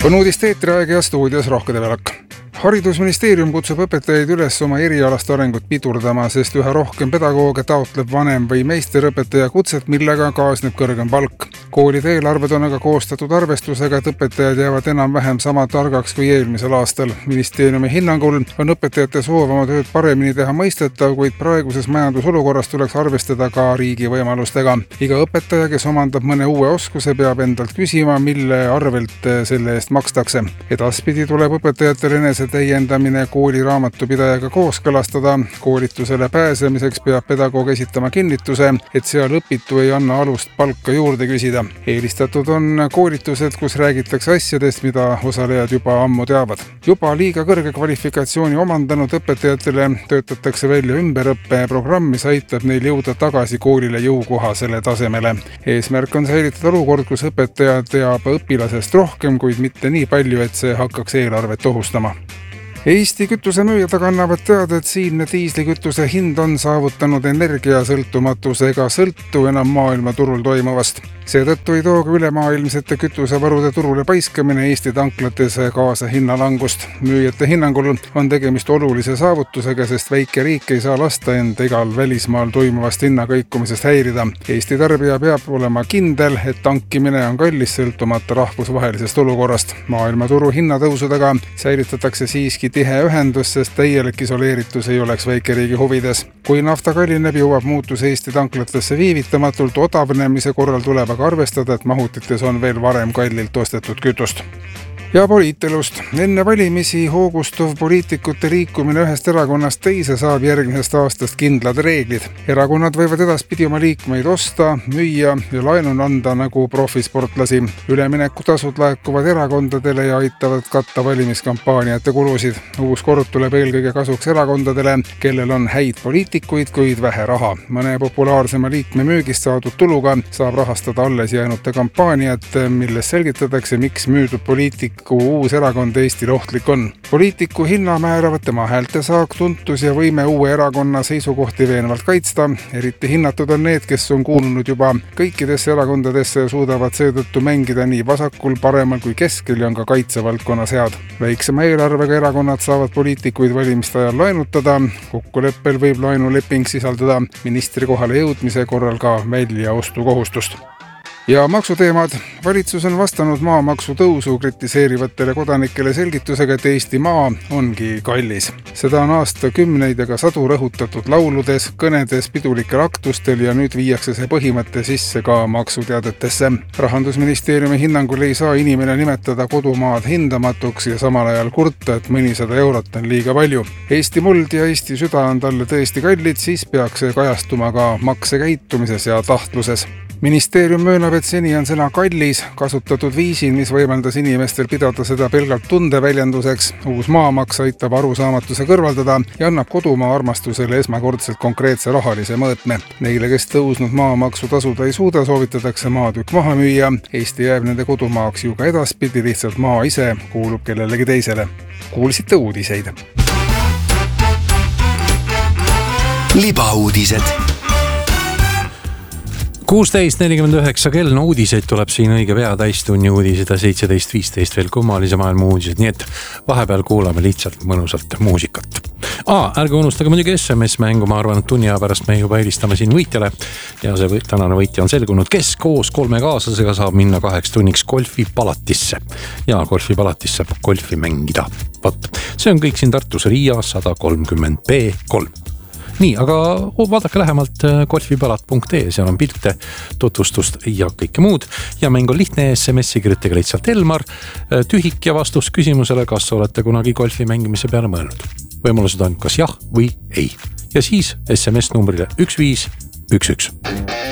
On uudiste eetriaeg ja stuudios Rohke Develak. Haridusministeerium kutsub õpetajaid üles oma erialast arengut pidurdama, sest üha rohkem pedagooge taotleb vanem- või meisterõpetaja kutset, millega kaasneb kõrgem palk. Koolide eelarved on aga koostatud arvestusega, et õpetajad jäävad enam-vähem sama targaks kui eelmisel aastal. Ministeeriumi hinnangul on õpetajate soov oma tööd paremini teha mõistetav, kuid praeguses majandusolukorras tuleks arvestada ka riigi võimalustega. Iga õpetaja, kes omandab mõne uue oskuse, peab endalt küsima, mille arvelt selle eest makstakse. Edaspidi tuleb õpetajatel enese täiendamine kooli raamatupidajaga kooskõlastada. Koolitusele pääsemiseks peab pedagoog esitama kinnituse, et seal õpitu ei anna alust palka juurde küsida. Eelistatud on koolitused, kus räägitakse asjadest, mida osalejad juba ammu teavad. Juba liiga kõrge kvalifikatsiooni omandanud õpetajatele töötatakse välja ümberõppeprogramm, mis aitab neil jõuda tagasi koolile jõukohasele tasemele. Eesmärk on säilitada olukord, kus õpetaja teab õpilasest rohkem, kuid mitte nii palju, et see hakkaks eelarvet ohustama. Eesti kütusemüüjad annavad teada, et siinne diislikütuse hind on saavutanud energiasõltumatuse ega sõltu enam maailmaturul toimuvast. Seetõttu ei tooga ülemaailmsete kütusevarude turule paiskamine Eesti tanklates kaasa hinnalangust. Müüjate hinnangul on tegemist olulise saavutusega, sest väike riik ei saa lasta end igal välismaal toimuvast hinnakõikumisest häirida. Eesti tarbija peab olema kindel, et tankimine on kallis sõltumata rahvusvahelisest olukorrast. Maailmaturu hinnatõusudega säilitatakse siiski tihe ühendus, sest täielik isoleeritus ei oleks väikeriigi huvides. Kui nafta kallineb, jõuab muutus Eesti tanklatesse viivitamatult. Odavnemise korral tuleb aga arvestada, et mahutites on veel varem kallilt ostetud kütust. Ja poliitelust. Enne valimisi hoogustuv poliitikute liikumine ühest erakonnast teise saab järgmisest aastast kindlad reeglid. Erakonnad võivad edaspidi oma liikmeid osta, müüa ja laenun anda nagu profisportlasi. Üleminekutasud laekuvad erakondadele ja aitavad katta valimiskampaaniate kulusid. Uus kord tuleb eelkõige kasuks erakondadele, kellel on häid poliitikuid, kuid vähe raha. Mõne populaarsema liikme müügist saadud tuluga saab rahastada alles jäänute kampaaniat, milles selgitatakse, miks müüdud poliitik uus erakond Eestile ohtlik on. Poliitiku hinna määravad tema häältesaak, tuntus ja võime uue erakonna seisukohti veenvalt kaitsta. Eriti hinnatud on need, kes on kuulunud juba kõikidesse erakondadesse ja suudavad seetõttu mängida nii vasakul, paremal kui keskel ja on ka kaitsevaldkonnas head. Väiksema eelarvega erakonnad saavad poliitikuid valimiste ajal laenutada. Kokkuleppel võib laenuleping sisaldada ministri kohale jõudmise korral ka väljaostukohustust. Ja maksuteemad. Valitsus on vastanud maamaksu tõusu kritiseerivatele kodanikele selgitusega, et Eesti maa ongi kallis. Seda on aastakümneid ja ka sadu rõhutatud lauludes, kõnedes, pidulikel aktustel ja nüüd viiakse see põhimõte sisse ka maksuteadetesse. Rahandusministeeriumi hinnangul ei saa inimene nimetada kodumaad hindamatuks ja samal ajal kurta, et mõnisada eurot on liiga palju. Eesti muld ja Eesti süda on talle tõesti kallid, siis peaks see kajastuma ka maksekäitumises ja tahtluses. Ministeerium möönab, et seni on sõna kallis kasutatud viisil, mis võimaldas inimestel pidada seda pelgalt tundeväljenduseks. Uus maamaks aitab arusaamatuse kõrvaldada ja annab kodumaa armastusele esmakordselt konkreetse rahalise mõõtme. Neile, kes tõusnud maamaksu tasuda ei suuda, soovitatakse maatükk maha müüa. Eesti jääb nende kodumaaks ju ka edaspidi, lihtsalt maa ise kuulub kellelegi teisele. Kuulsite uudiseid. Libauudised. 16.49 kell, uudiseid tuleb siin õige pea, täistunni uudised ja 17.15 veel kummalise maailma uudised, nii et vahepeal kuulame lihtsalt mõnusalt muusikat. Ärge unustage muidugi SMS-mängu, ma arvan, et tunni aja pärast me juba helistame siin võitjale ja see tänane võitja on selgunud, kes koos 3 kaaslasega saab minna 2 tunniks golfipalatisse ja golfipalatisse saab golfi mängida. Võt, see on kõik siin Tartus Riia 130B3. Nii, aga vaadake lähemalt golfipalat.ee, seal on pilte, tutvustust ja kõike muud. Ja mäng on lihtne, SMS-i kirjutage lihtsalt Elmar, tühik ja vastus küsimusele, kas olete kunagi golfi mängimise peale mõelnud. Võimalused on kas jah või ei. Ja siis SMS numbrile 1511.